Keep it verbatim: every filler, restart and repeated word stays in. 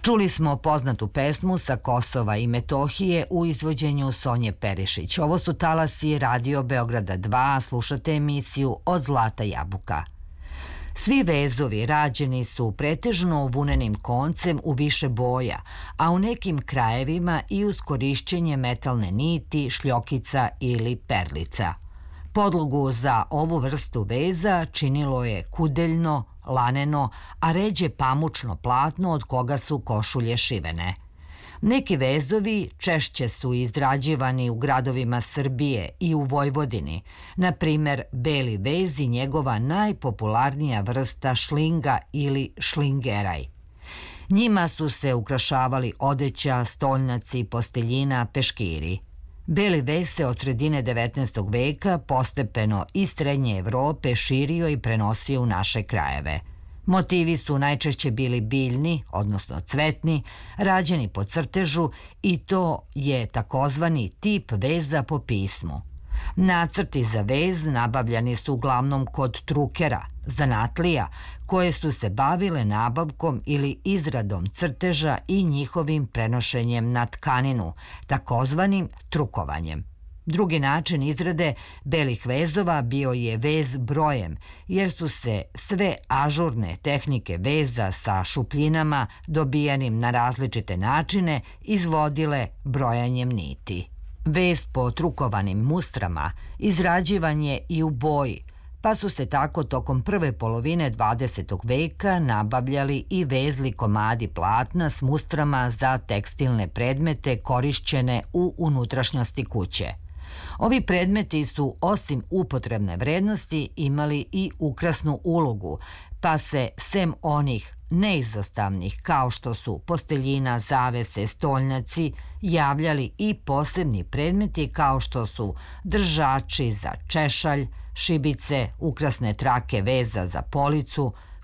Čuli smo poznatu pesmu sa Kosova i Metohije u izvođenju Sonje Perišić. Ovo su talasi Radio Beograda dva, slušate emisiju Od zlata jabuka. Svi vezovi rađeni su pretežno vunenim koncem u više boja, a u nekim krajevima i uz korišćenje metalne niti, šljokica ili perlica. Podlogu za ovu vrstu veza činilo je kudeljno, laneno, a ređe pamučno platno od koga su košulje šivene. Neki vezovi češće su izrađivani u gradovima Srbije i u Vojvodini, na primer beli vez i njegova najpopularnija vrsta šlinga ili šlingeraj. Njima su se ukrašavali odeća, stolnjaci, posteljina, peškiri. Beli vez se od sredine devetnaestog veka postepeno iz Srednje Evrope širio i prenosio u naše krajeve. Motivi su najčešće bili biljni, odnosno cvetni, rađeni po crtežu i to je takozvani tip veza po pismu. Nacrti za vez nabavljani su uglavnom kod trukera, zanatlija, koje su se bavile nabavkom ili izradom crteža i njihovim prenošenjem na tkaninu, takozvanim trukovanjem. Drugi način izrade belih vezova bio je vez brojem, jer su se sve ažurne tehnike veza sa šupljinama dobijanim na različite načine izvodile brojanjem niti. Vez po trukovanim mustrama izrađivan je i u boji, pa su se tako tokom prve polovine dvadesetog veka nabavljali i vezli komadi platna s mustrama za tekstilne predmete korišćene u unutrašnjosti kuće. Ovi predmeti su osim upotrebne vrednosti imali i ukrasnu ulogu, pa se sem onih neizostavnih kao što su posteljina, zavese, stolnjaci, javljali i posebni predmeti kao što su držači za češalj, šibice, ukrasne trake veza za policu,